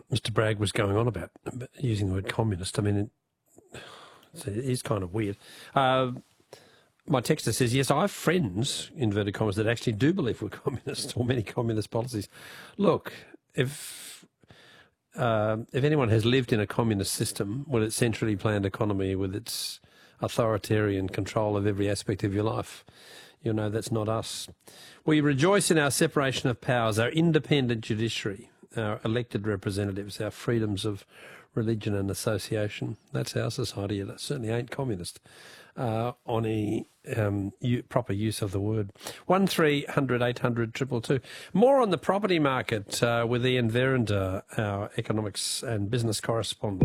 Mr. Bragg was going on about using the word communist. I mean, it is kind of weird. My texter says, yes, I have friends, inverted commas, that actually do believe we're communist or many communist policies. Look, if anyone has lived in a communist system with its centrally planned economy, with its authoritarian control of every aspect of your life, you'll know that's not us. We rejoice in our separation of powers, our independent judiciary, our elected representatives, our freedoms of religion and association. That's our society. It certainly ain't communist on a proper use of the word. 1300 800 222. More on the property market with Ian Verrinder, our economics and business correspondent.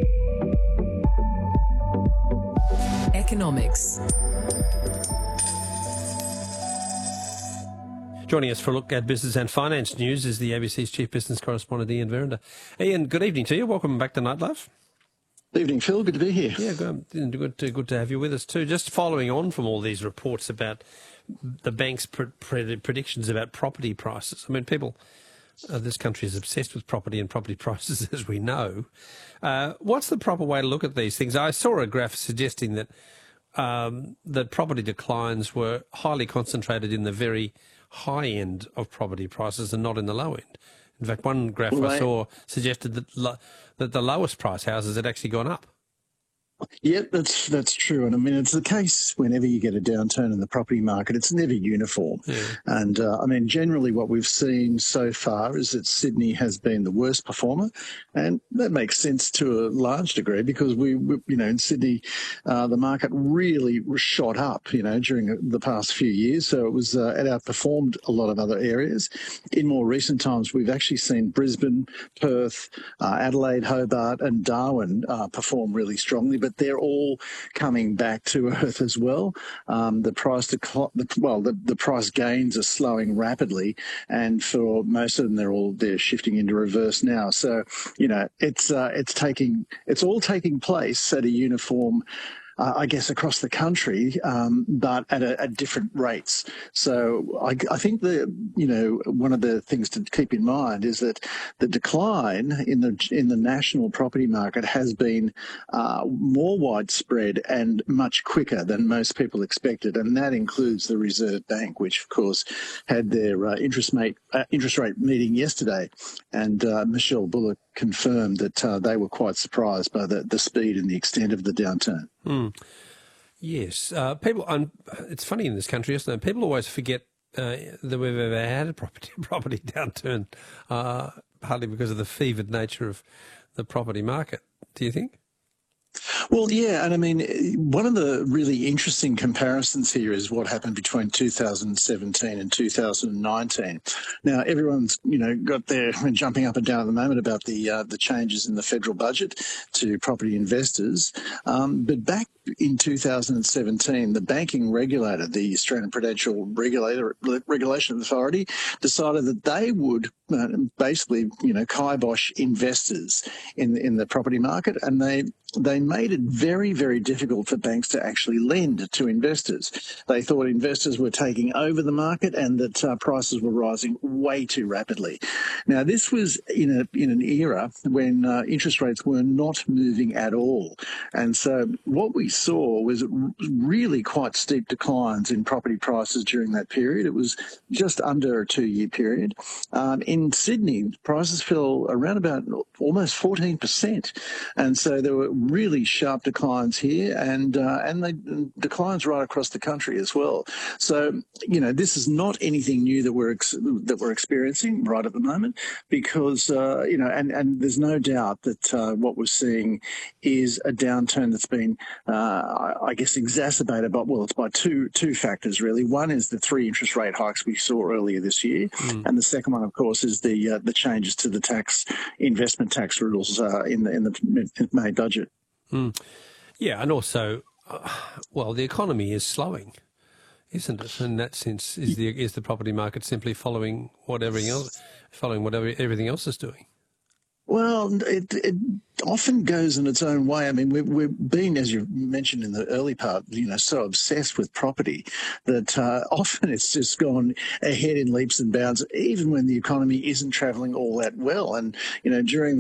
Economics. Joining us for a look at business and finance news is the ABC's chief business correspondent, Ian Verrinder. Ian, good evening to you. Welcome back to Night Life. Evening, Phil. Good to be here. Yeah, good to have you with us too. Just following on from all these reports about the bank's predictions about property prices. I mean, people, this country is obsessed with property and property prices, as we know. What's the proper way to look at these things? I saw a graph suggesting that that property declines were highly concentrated in the very high end of property prices and not in the low end. In fact, one graph I saw suggested that that the lowest price houses had actually gone up. Yeah, that's true. And I mean, it's the case whenever you get a downturn in the property market, it's never uniform. Yeah. And I mean, generally what we've seen so far is that Sydney has been the worst performer. And that makes sense to a large degree because we in Sydney, the market really shot up, during the past few years. So it outperformed a lot of other areas. In more recent times, we've actually seen Brisbane, Perth, Adelaide, Hobart and Darwin perform really strongly. But they're all coming back to earth as well. The price gains are slowing rapidly, and for most of them, they're shifting into reverse now. So, it's all taking place at a uniform. I guess across the country, but at different rates. So I think one of the things to keep in mind is that the decline in the national property market has been more widespread and much quicker than most people expected, and that includes the Reserve Bank, which of course had their interest rate meeting yesterday, and Michelle Bullock confirmed that they were quite surprised by the speed and the extent of the downturn. Yes. It's funny in this country, isn't it? People always forget that we've ever had a property downturn, partly because of the fevered nature of the property market. Do you think? Well, yeah, and I mean, one of the really interesting comparisons here is what happened between 2017 and 2019. Now, everyone's, got their jumping up and down at the moment about the changes in the federal budget to property investors. But back in 2017, the banking regulator, the Australian Prudential Regulation Authority, decided that they would basically, kibosh investors in the property market, and they made it very, very difficult for banks to actually lend to investors. They thought investors were taking over the market and that prices were rising way too rapidly. Now, this was in an era when interest rates were not moving at all. And so what we saw was really quite steep declines in property prices during that period. It was just under a 2-year period. In Sydney, prices fell around about almost 14%. And so there were really sharp declines here and declines right across the country as well. So, this is not anything new that we're experiencing right at the moment because, and there's no doubt that what we're seeing is a downturn that's been, I guess, exacerbated by two factors, really. One is the 3 interest rate hikes we saw earlier this year. And the second one, of course, is the changes to the investment tax rules in the May budget. Yeah, and also, the economy is slowing, isn't it? In that sense, is the property market simply following what everything else is doing? Well, it often goes in its own way. I mean, we've been, as you mentioned in the early part, so obsessed with property that often it's just gone ahead in leaps and bounds, even when the economy isn't travelling all that well. And, during